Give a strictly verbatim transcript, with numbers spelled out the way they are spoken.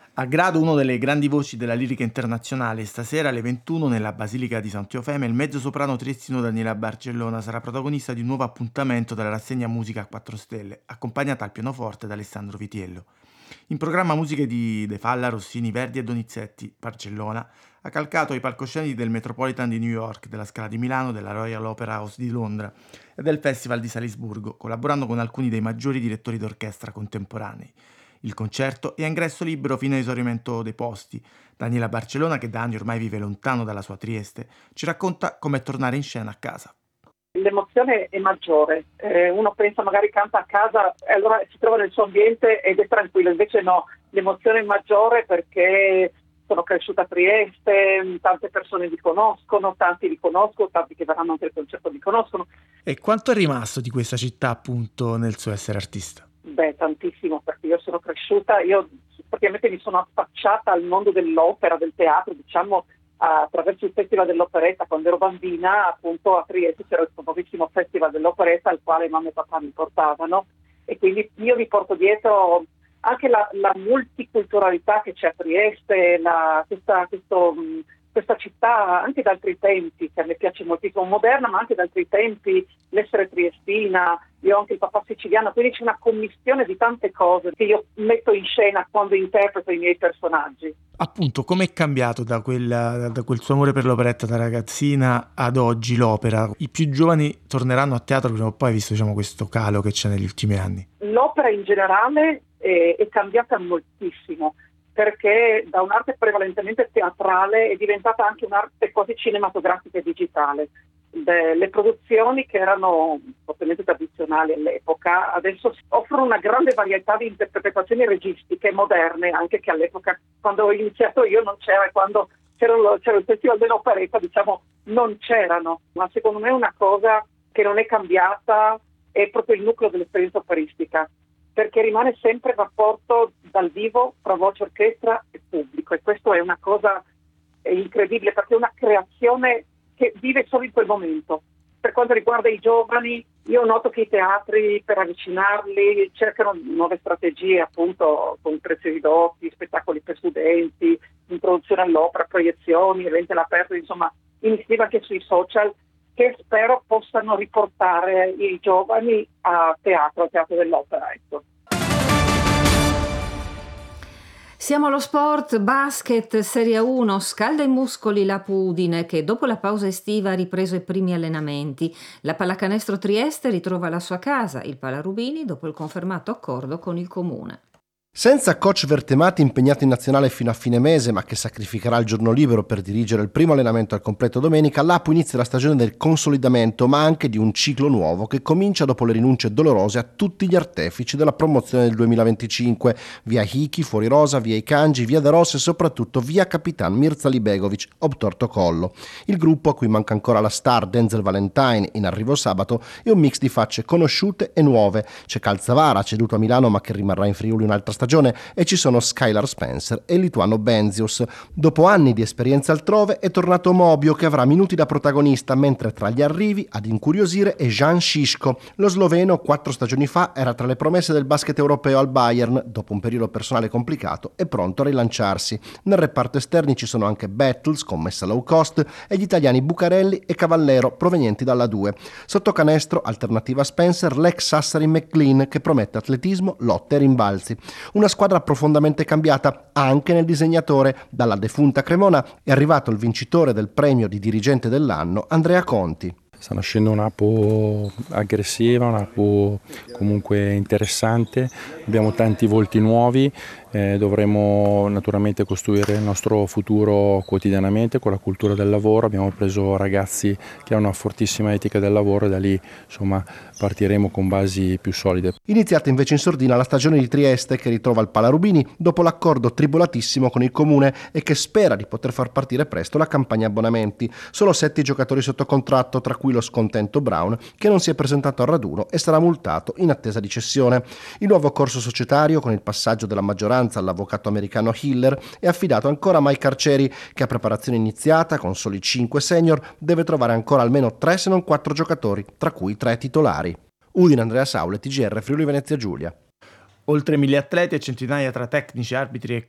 A Grado, una delle grandi voci della lirica internazionale, stasera alle ventuno nella Basilica di San Teofeme il mezzosoprano triestino Daniela Barcellona sarà protagonista di un nuovo appuntamento della rassegna Musica a quattro stelle, accompagnata al pianoforte da Alessandro Vitiello. In programma musiche di De Falla, Rossini, Verdi e Donizetti. Barcellona ha calcato i palcoscenici del Metropolitan di New York, della Scala di Milano, della Royal Opera House di Londra e del Festival di Salisburgo, collaborando con alcuni dei maggiori direttori d'orchestra contemporanei. Il concerto è a ingresso libero fino a esaurimento dei posti. Daniela Barcellona, che da anni ormai vive lontano dalla sua Trieste, ci racconta com'è tornare in scena a casa. L'emozione è maggiore, eh, uno pensa magari canta a casa e allora si trova nel suo ambiente ed è tranquillo, invece no, l'emozione è maggiore perché sono cresciuta a Trieste, tante persone mi conoscono, tanti li conosco, tanti che verranno anche al concerto mi conoscono. E quanto è rimasto di questa città appunto nel suo essere artista? Beh, tantissimo, perché io sono cresciuta, io praticamente mi sono affacciata al mondo dell'opera, del teatro, diciamo, attraverso il Festival dell'Operetta. Quando ero bambina, appunto, a Trieste c'era il famosissimo Festival dell'Operetta al quale mamma e papà mi portavano, e quindi io mi porto dietro anche la, la multiculturalità che c'è a Trieste, la, questa, questo, mh, questa città anche da altri tempi, che a me piace moltissimo, moderna, ma anche da altri tempi, l'essere triestina. Io ho anche il papà siciliano, quindi c'è una commistione di tante cose che io metto in scena quando interpreto i miei personaggi. Appunto, com'è cambiato da quel, da quel suo amore per l'operetta da ragazzina ad oggi l'opera? I più giovani torneranno a teatro prima o poi, visto diciamo, questo calo che c'è negli ultimi anni. L'opera in generale è, è cambiata moltissimo, perché da un'arte prevalentemente teatrale è diventata anche un'arte quasi cinematografica e digitale. De, le produzioni che erano fortemente tradizionali all'epoca adesso offrono una grande varietà di interpretazioni registiche moderne, anche che all'epoca, quando ho iniziato io, non c'era, e quando c'era, c'era il Festival dell'Operetta, diciamo, non c'erano. Ma secondo me una cosa che non è cambiata è proprio il nucleo dell'esperienza operistica, perché rimane sempre il rapporto dal vivo tra voce, orchestra e pubblico, e questo è una cosa incredibile, perché è una creazione che vive solo in quel momento. Per quanto riguarda i giovani, io noto che i teatri, per avvicinarli, cercano nuove strategie, appunto, con prezzi ridotti, spettacoli per studenti, introduzione all'opera, proiezioni, eventi all'aperto, insomma, iniziative anche sui social, che spero possano riportare i giovani a teatro, al teatro dell'opera, ecco. Siamo allo sport, basket, Serie uno, scalda i muscoli l'Apu Udine che dopo la pausa estiva ha ripreso i primi allenamenti. La Pallacanestro Trieste ritrova la sua casa, il Palarubini, dopo il confermato accordo con il comune. Senza coach Vertemati impegnato in nazionale fino a fine mese, ma che sacrificherà il giorno libero per dirigere il primo allenamento al completo domenica, l'Apu inizia la stagione del consolidamento, ma anche di un ciclo nuovo che comincia dopo le rinunce dolorose a tutti gli artefici della promozione del duemilaventicinque, via Hiki, fuori rosa, via Ikanji, via De Rossa e soprattutto via Capitan Mirza Libegovic, obtorto collo. Il gruppo, a cui manca ancora la star Denzel Valentine, in arrivo sabato, è un mix di facce conosciute e nuove. C'è Calzavara, ceduto a Milano ma che rimarrà in Friuli un'altra stagione, e ci sono Skylar Spencer e Lituano Benzius. Dopo anni di esperienza altrove è tornato Mobio, che avrà minuti da protagonista, mentre tra gli arrivi ad incuriosire è Jan Šiško. Lo sloveno quattro stagioni fa era tra le promesse del basket europeo al Bayern, dopo un periodo personale complicato è pronto a rilanciarsi. Nel reparto esterni ci sono anche Battles, commessa low cost, e gli italiani Bucarelli e Cavallero, provenienti dalla due. Sotto canestro, alternativa a Spencer, l'ex Sassari McLean, che promette atletismo, lotte e rimbalzi. Una squadra profondamente cambiata anche nel disegnatore. Dalla defunta Cremona è arrivato il vincitore del premio di dirigente dell'anno, Andrea Conti. Sta nascendo un'Apo aggressiva, un'Apo comunque interessante, abbiamo tanti volti nuovi, eh, dovremo naturalmente costruire il nostro futuro quotidianamente con la cultura del lavoro. Abbiamo preso ragazzi che hanno una fortissima etica del lavoro e da lì insomma partiremo con basi più solide. Iniziata invece in sordina la stagione di Trieste, che ritrova il Palarubini dopo l'accordo tribolatissimo con il comune e che spera di poter far partire presto la campagna abbonamenti. Solo sette giocatori sotto contratto, tra cui lo scontento Brown, che non si è presentato al raduno e sarà multato in attesa di cessione. Il nuovo corso societario, con il passaggio della maggioranza all'avvocato americano Hiller, è affidato ancora a Mike Arcieri, che a preparazione iniziata con soli cinque senior deve trovare ancora almeno tre se non quattro giocatori, tra cui tre titolari. Udine, Andrea Saule, T G R Friuli Venezia Giulia. Oltre mille atleti e centinaia tra tecnici, arbitri e